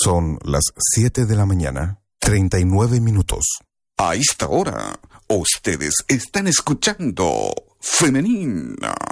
Son las 7 de la mañana, 39 minutos. A esta hora, ustedes están escuchando Femenina.